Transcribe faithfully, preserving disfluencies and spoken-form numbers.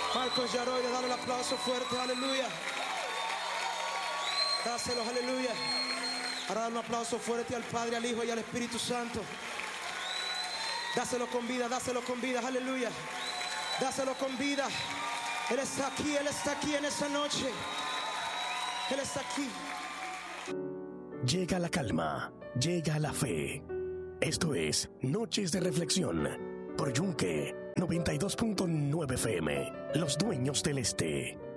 Marcos Yaroide, dale el aplauso fuerte, aleluya. Dáselo, aleluya. Ahora dale un aplauso fuerte al Padre, al Hijo y al Espíritu Santo. Dáselo con vida, dáselo con vida, aleluya. Dáselo con vida. Él está aquí, Él está aquí en esa noche. Él está aquí. Llega la calma, llega la fe. Esto es Noches de Reflexión por Yunque noventa y dos punto nueve F M, Los Dueños del Este.